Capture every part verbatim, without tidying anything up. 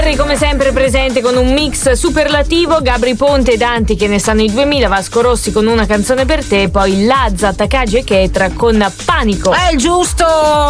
Come sempre presente con un mix superlativo, Gabri Ponte e Danti che ne stanno i duemila, Vasco Rossi con Una canzone per te, poi Lazza, Takagi e Ketra con Panico. È il giusto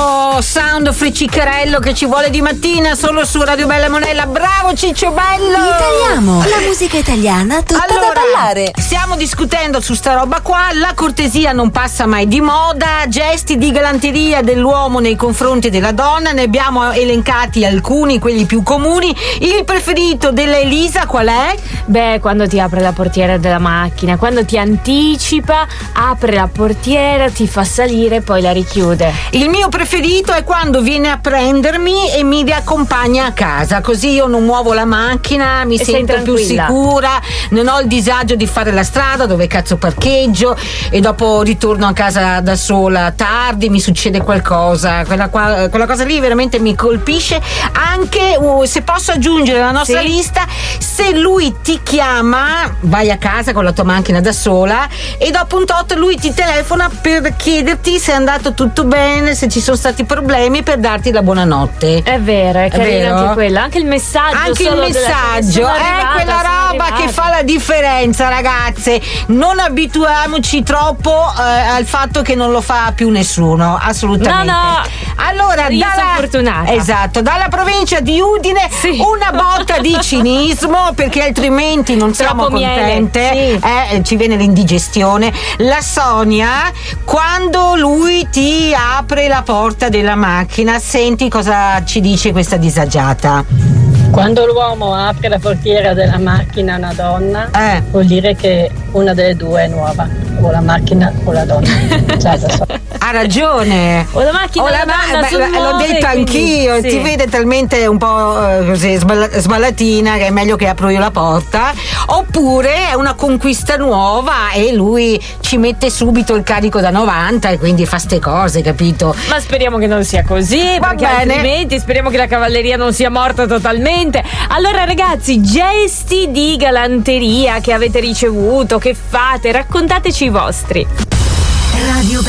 sound friciccherello che ci vuole di mattina solo su Radio Bella Monella. Bravo Ciccio Bello! Italiamo, la musica italiana tutta allora, da ballare. Stiamo discutendo su sta roba qua. La cortesia non passa mai di moda, gesti di galanteria dell'uomo nei confronti della donna, ne abbiamo elencati alcuni, quelli più comuni. Il preferito della Elisa qual è? Beh, quando ti apre la portiera della macchina, quando ti anticipa, apre la portiera, ti fa salire e poi la richiude. Il mio preferito è quando viene a prendermi e mi riaccompagna a casa, così io non muovo la macchina, mi e sento più sicura, non ho il disagio di fare la strada, dove cazzo parcheggio, e dopo ritorno a casa da sola tardi, mi succede qualcosa, quella, qua, quella cosa lì veramente mi colpisce. Anche uh, se posso aggiungere alla nostra sì. lista, se lui ti chiama, vai a casa con la tua macchina da sola e dopo un tot lui ti telefona per chiederti se è andato tutto bene, se ci sono stati problemi, per darti la buonanotte. È vero, è, è carina anche quella, anche il messaggio, anche il messaggio è arrivata, quella roba che fa la differenza, ragazze. Non abituiamoci troppo eh, al fatto che non lo fa più nessuno, assolutamente. No, no. Allora, io dalla, sono fortunata. Esatto, dalla provincia di Udine sì. una botta di cinismo, perché altrimenti non siamo Troppo contente, sì. eh, ci viene l'indigestione. La Sonia, quando lui ti apre la porta della macchina, senti cosa ci dice questa disagiata. Quando l'uomo apre la portiera della macchina a una donna, eh. vuol dire che una delle due è nuova, o la macchina o la donna. Cioè, so. Ha ragione. O la macchina o la, la donna, beh, beh, l'ho detto anch'io, sì. Ti vede talmente un po' eh, così sballatina che è meglio che apro io la porta. Oppure è una conquista nuova e lui ci mette subito il carico da novanta e quindi fa ste cose, capito? Ma speriamo che non sia così, Va perché bene. altrimenti speriamo che la cavalleria non sia morta totalmente. Allora ragazzi, gesti di galanteria che avete ricevuto, che fate, raccontateci i vostri. Radio